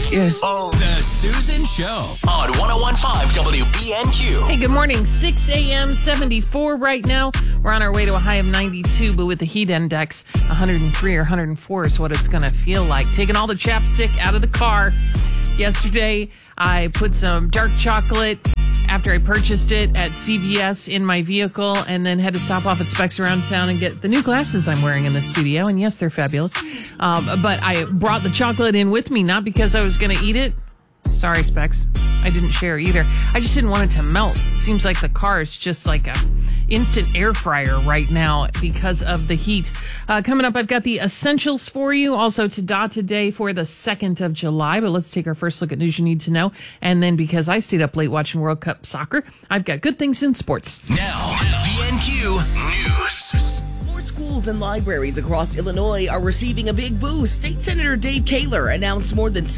Yes. Oh, the Susan Show on 101.5 WBNQ. Hey, good morning. 6 a.m., 74 right now. We're on our way to a high of 92, but with the heat index, 103 or 104 is what it's going to feel like. Taking all the chapstick out of the car. Yesterday, I put some dark chocolate after I purchased it at CVS in my vehicle, and then had to stop off at Specs around town and get the new glasses I'm wearing in the studio. And yes, they're fabulous. But I brought the chocolate in with me, not because I was going to eat it. Sorry, Specs. I didn't share either. I just didn't want it to melt. Seems like the car is just like a instant air fryer right now because of the heat. Coming up, I've got the essentials for you. Also, today for the 2nd of July. But let's take our first look at news you need to know. And then because I stayed up late watching World Cup soccer, I've got good things in sports. Now, BNQ News. Schools and libraries across Illinois are receiving a big boost. State Senator Dave Kaler announced more than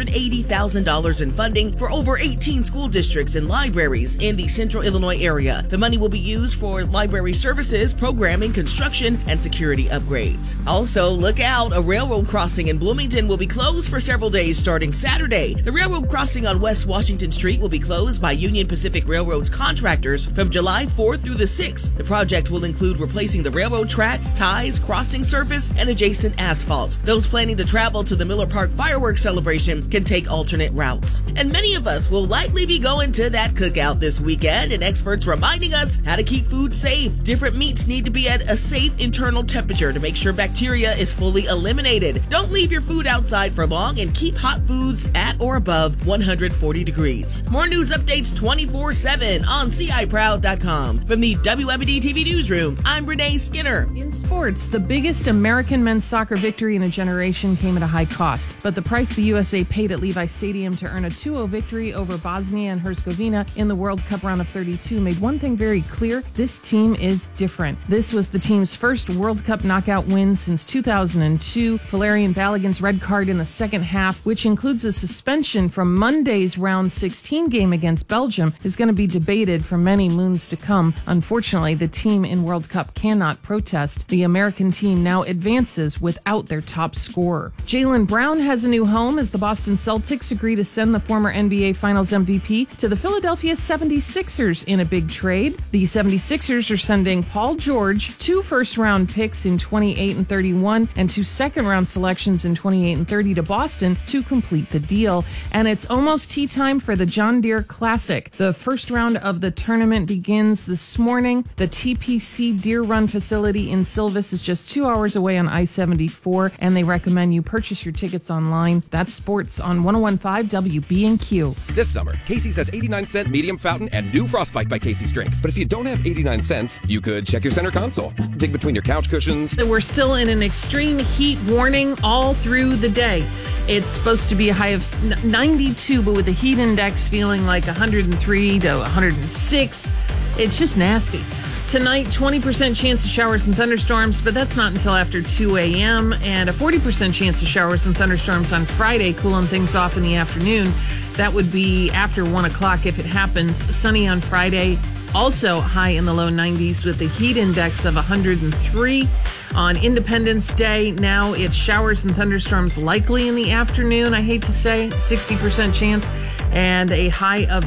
$780,000 in funding for over 18 school districts and libraries in the central Illinois area. The money will be used for library services, programming, construction, and security upgrades. Also, look out, a railroad crossing in Bloomington will be closed for several days starting Saturday. The railroad crossing on West Washington Street will be closed by Union Pacific Railroad's contractors from July 4th through the 6th. The project will include replacing the railroad tracks, ties, crossing surface, and adjacent asphalt. Those planning to travel to the Miller Park fireworks celebration can take alternate routes. And many of us will likely be going to that cookout this weekend, and experts reminding us how to keep food safe. Different meats need to be at a safe internal temperature to make sure bacteria is fully eliminated. Don't leave your food outside for long, and keep hot foods at or above 140 degrees. More news updates 24/7 on CIProud.com. From the WMD TV Newsroom, I'm Renee Skinner. In sports, the biggest American men's soccer victory in a generation came at a high cost. But the price the USA paid at Levi Stadium to earn a 2-0 victory over Bosnia and Herzegovina in the World Cup round of 32 made one thing very clear: this team is different. This was the team's first World Cup knockout win since 2002. Valerian Balogun's red card in the second half, which includes a suspension from Monday's round 16 game against Belgium, is going to be debated for many moons to come. Unfortunately, the team in World Cup cannot protest. The American team now advances without their top scorer. Jaylen Brown has a new home as the Boston Celtics agree to send the former NBA Finals MVP to the Philadelphia 76ers in a big trade. The 76ers are sending Paul George 2 first-round picks in 28 and 31 and 2 second-round selections in 28 and 30 to Boston to complete the deal. And it's almost tea time for the John Deere Classic. The first round of the tournament begins this morning. The TPC Deer Run facility in Silvis is just 2 hours away on I-74, and they recommend you purchase your tickets online. That's sports on 101.5 WBNQ. This summer, Casey's has 89-cent medium fountain and new Frostbite by Casey's drinks. But if you don't have 89 cents, you could check your center console, dig between your couch cushions. We're still in an extreme heat warning all through the day. It's supposed to be a high of 92, but with the heat index feeling like 103 to 106, it's just nasty. Tonight, 20% chance of showers and thunderstorms, but that's not until after 2 a.m. And a 40% chance of showers and thunderstorms on Friday, cooling things off in the afternoon. That would be after 1 o'clock if it happens. Sunny on Friday, also high in the low 90s with a heat index of 103. On Independence Day, now it's showers and thunderstorms likely in the afternoon, I hate to say, 60% chance, and a high of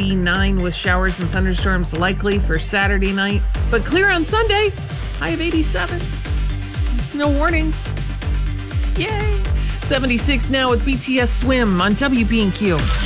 89 with showers and thunderstorms likely for Saturday night. But clear on Sunday, high of 87. No warnings. Yay! 76 now with BTS Swim on WBNQ.